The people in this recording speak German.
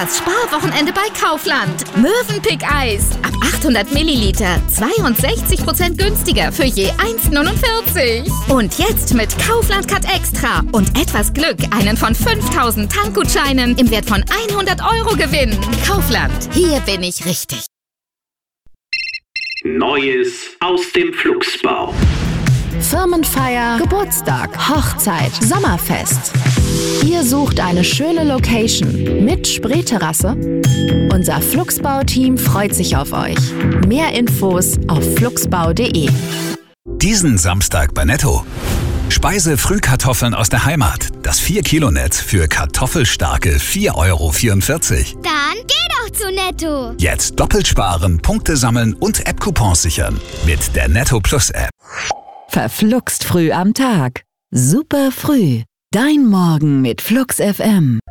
Das Sparwochenende bei Kaufland. Mövenpick-Eis. Ab 800 Milliliter. 62% günstiger für je 1,49. Und jetzt mit Kaufland Cut Extra und etwas Glück einen von 5000 Tankgutscheinen im Wert von 100 € gewinnen. Kaufland. Hier bin ich richtig. Neues aus dem Flugsbau. Firmenfeier, Geburtstag, Hochzeit, Sommerfest. Ihr sucht eine schöne Location mit Spreeterrasse? Unser Flugsbau-Team freut sich auf euch. Mehr Infos auf flugsbau.de. Diesen Samstag bei Netto. Speise-Frühkartoffeln aus der Heimat. Das 4-Kilo-Netz für kartoffelstarke 4,44 €. Dann geh doch zu Netto. Jetzt doppelt sparen, Punkte sammeln und App-Coupons sichern. Mit der Netto Plus App. Verfluxt früh am Tag. Super früh. Dein Morgen mit Flux FM.